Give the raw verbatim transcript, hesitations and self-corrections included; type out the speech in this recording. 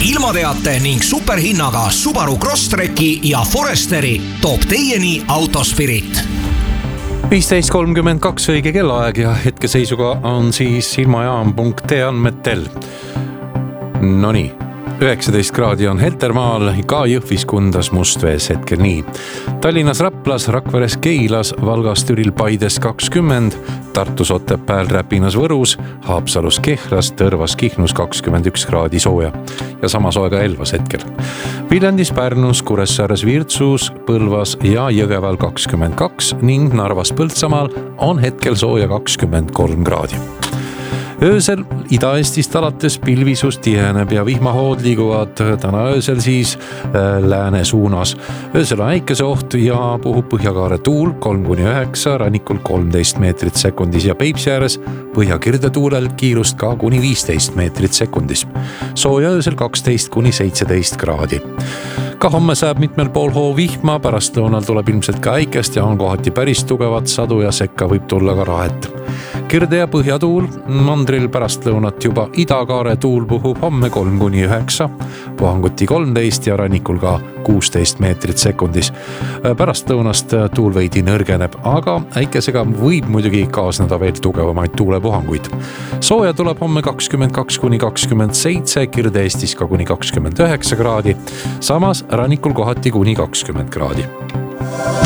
ilmateate ning superhinnaga Subaru Crosstreki ja Foresteri toob teieni Autospirit. viisteist kolmkümmend kaks õige kellaaeg ja hetkeseisuga on siis ilmajaam punkt ee andmetel. No nii, üheksateist kraadi on Heltermaal, ka Jõhvis, Kundas, Mustvees hetkel nii. Tallinnas, Raplas, Rakveres, Keilas, Valgas, Türil, Paides kakskümmend, Tartus, Otepääl, Räpinas, Võrus, Haapsalus, Kehras, Tõrvas, Kihnus kakskümmend üks kraadi sooja ja sama sooja ka Elvas hetkel. Viljandis, Pärnus, Kuressaares, Virtsus, Põlvas ja Jõgeval kakskümmend kaks ning Narvas, Põltsamaal on hetkel sooja kakskümmend kolm kraadi. Öösel Ida-Eestist alates pilvisus tiheneb ja vihmahood liiguvad täna öösel siis äh, lääne suunas. Öösel on äikese oht ja puhub põhjakaare tuul kolm kuni üheksa, rannikul kolmteist meetrit sekundis ja Peipsi ääres põhjakirde tuulel kiirust ka kuni viisteist meetrit sekundis. Sooja öösel kaksteist kuni seitseteist kraadi. Ka homme saab mitmel pool hoo vihma, pärast lõunal tuleb ilmselt ka äikest ja on kohati päris tugevat sadu ja sekka võib tulla ka rahet. Kirde ja põhjatuul, mandril pärast lõunat juba idakaare tuul puhub homme kolm kuni üheksa, puhanguti kolmteist ja rannikul ka kuusteist meetrit sekundis. Pärast lõunast tuul veidi nõrgeneb, aga äikesega võib muidugi kaasneda veel tugevamaid tuulepuhanguid. Sooja tuleb homme kakskümmend kaks kuni kakskümmend seitse, Kirde Eestis ka kuni kakskümmend üheksa kraadi, samas rannikul kohati kuni kakskümmend kraadi.